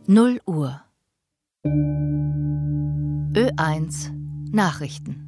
0 Uhr. Ö1 Nachrichten.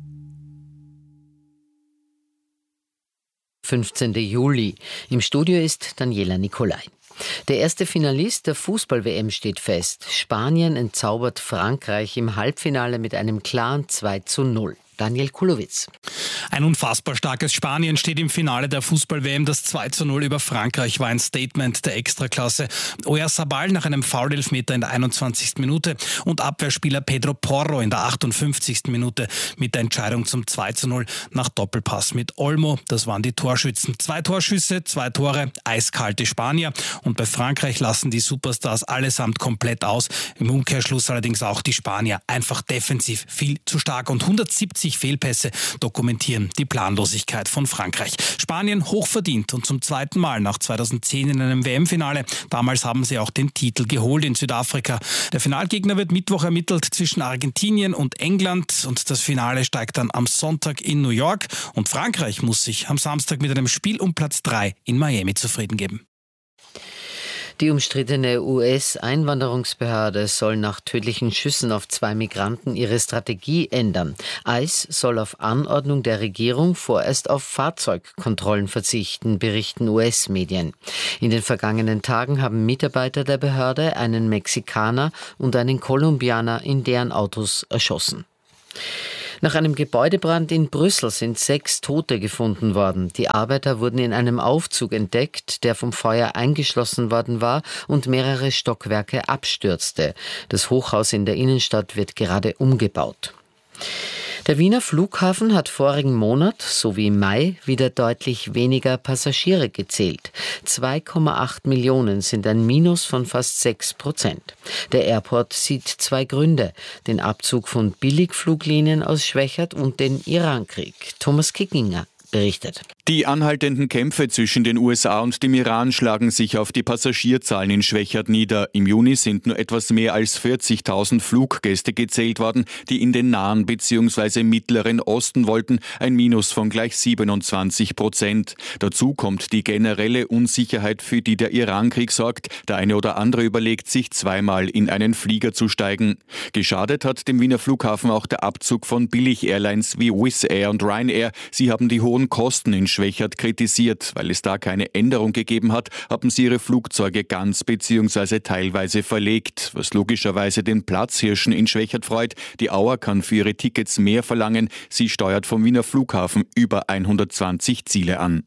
15. Juli. Im Studio ist Daniela Nicolai. Der erste Finalist der Fußball-WM steht fest. Spanien entzaubert Frankreich im Halbfinale mit einem klaren 2:0. Daniel Kulowitz. Ein unfassbar starkes Spanien steht im Finale der Fußball-WM. Das 2:0 über Frankreich war ein Statement der Extraklasse. Oyarzabal nach einem Foul-Elfmeter in der 21. Minute und Abwehrspieler Pedro Porro in der 58. Minute mit der Entscheidung zum 2:0 nach Doppelpass mit Olmo. Das waren die Torschützen. 2 Torschüsse, 2 Tore, eiskalte Spanier. Und bei Frankreich lassen die Superstars allesamt komplett aus. Im Umkehrschluss allerdings auch die Spanier. Einfach defensiv viel zu stark und 170 Fehlpässe dokumentieren die Planlosigkeit von Frankreich. Spanien hochverdient und zum zweiten Mal nach 2010 in einem WM-Finale. Damals haben sie auch den Titel geholt in Südafrika. Der Finalgegner wird Mittwoch ermittelt zwischen Argentinien und England und das Finale steigt dann am Sonntag in New York und Frankreich muss sich am Samstag mit einem Spiel um Platz 3 in Miami zufrieden geben. Die umstrittene US-Einwanderungsbehörde soll nach tödlichen Schüssen auf 2 Migranten ihre Strategie ändern. ICE soll auf Anordnung der Regierung vorerst auf Fahrzeugkontrollen verzichten, berichten US-Medien. In den vergangenen Tagen haben Mitarbeiter der Behörde einen Mexikaner und einen Kolumbianer in deren Autos erschossen. Nach einem Gebäudebrand in Brüssel sind 6 Tote gefunden worden. Die Arbeiter wurden in einem Aufzug entdeckt, der vom Feuer eingeschlossen worden war und mehrere Stockwerke abstürzte. Das Hochhaus in der Innenstadt wird gerade umgebaut. Der Wiener Flughafen hat vorigen Monat, so wie im Mai, wieder deutlich weniger Passagiere gezählt. 2,8 Millionen sind ein Minus von fast 6%. Der Airport sieht 2 Gründe: den Abzug von Billigfluglinien aus Schwechat und den Irankrieg. Thomas Kickinger berichtet. Die anhaltenden Kämpfe zwischen den USA und dem Iran schlagen sich auf die Passagierzahlen in Schwechat nieder. Im Juni sind nur etwas mehr als 40.000 Fluggäste gezählt worden, die in den Nahen bzw. Mittleren Osten wollten, ein Minus von gleich 27%. Dazu kommt die generelle Unsicherheit, für die der Irankrieg sorgt. Der eine oder andere überlegt sich zweimal in einen Flieger zu steigen. Geschadet hat dem Wiener Flughafen auch der Abzug von Billig-Airlines wie Wizz Air und Ryanair. Sie haben die hohen Kosten in Schwechat kritisiert. Weil es da keine Änderung gegeben hat, haben sie ihre Flugzeuge ganz bzw. teilweise verlegt, was logischerweise den Platzhirschen in Schwechat freut. Die Auer kann für ihre Tickets mehr verlangen. Sie steuert vom Wiener Flughafen über 120 Ziele an.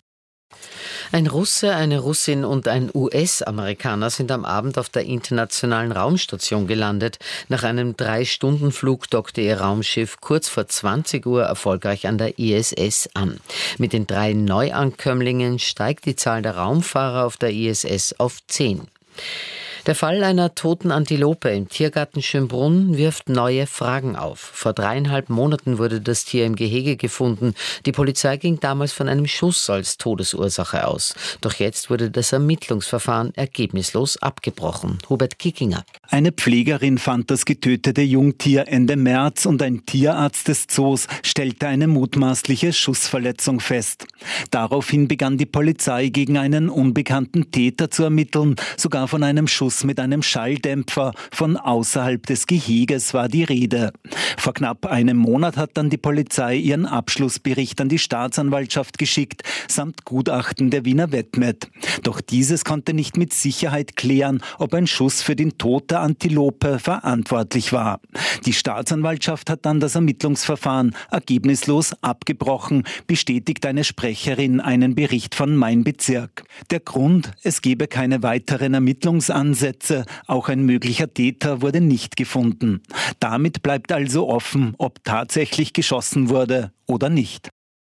Ein Russe, eine Russin und ein US-Amerikaner sind am Abend auf der Internationalen Raumstation gelandet. Nach einem 3-Stunden-Flug dockte ihr Raumschiff kurz vor 20 Uhr erfolgreich an der ISS an. Mit den 3 Neuankömmlingen steigt die Zahl der Raumfahrer auf der ISS auf 10. Der Fall einer toten Antilope im Tiergarten Schönbrunn wirft neue Fragen auf. Vor 3,5 Monaten wurde das Tier im Gehege gefunden. Die Polizei ging damals von einem Schuss als Todesursache aus. Doch jetzt wurde das Ermittlungsverfahren ergebnislos abgebrochen. Hubert Kickinger. Eine Pflegerin fand das getötete Jungtier Ende März und ein Tierarzt des Zoos stellte eine mutmaßliche Schussverletzung fest. Daraufhin begann die Polizei gegen einen unbekannten Täter zu ermitteln, sogar von einem Schuss mit einem Schalldämpfer. Von außerhalb des Geheges war die Rede. Vor knapp einem Monat hat dann die Polizei ihren Abschlussbericht an die Staatsanwaltschaft geschickt, samt Gutachten der Wiener Vetmet. Doch dieses konnte nicht mit Sicherheit klären, ob ein Schuss für den Tod der Antilope verantwortlich war. Die Staatsanwaltschaft hat dann das Ermittlungsverfahren ergebnislos abgebrochen, bestätigt eine Sprecherin einen Bericht von Mein Bezirk. Der Grund: es gebe keine weiteren Ermittlungsansätze, auch ein möglicher Täter wurde nicht gefunden. Damit bleibt also offen, ob tatsächlich geschossen wurde oder nicht.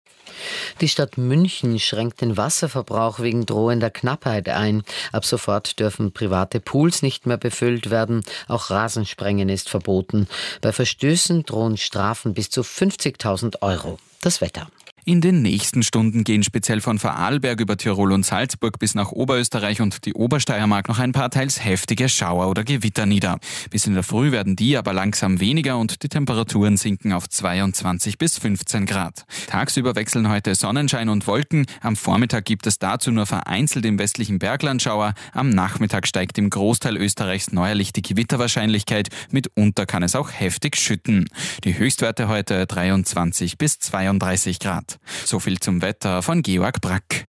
Die Stadt München schränkt den Wasserverbrauch wegen drohender Knappheit ein. Ab sofort dürfen private Pools nicht mehr befüllt werden. Auch Rasensprengen ist verboten. Bei Verstößen drohen Strafen bis zu 50.000 €. Das Wetter. In den nächsten Stunden gehen speziell von Vorarlberg über Tirol und Salzburg bis nach Oberösterreich und die Obersteiermark noch ein paar teils heftige Schauer oder Gewitter nieder. Bis in der Früh werden die aber langsam weniger und die Temperaturen sinken auf 22 bis 15 Grad. Tagsüber wechseln heute Sonnenschein und Wolken. Am Vormittag gibt es dazu nur vereinzelt im westlichen Bergland Schauer. Am Nachmittag steigt im Großteil Österreichs neuerlich die Gewitterwahrscheinlichkeit. Mitunter kann es auch heftig schütten. Die Höchstwerte heute 23 bis 32 Grad. So viel zum Wetter von Georg Brack.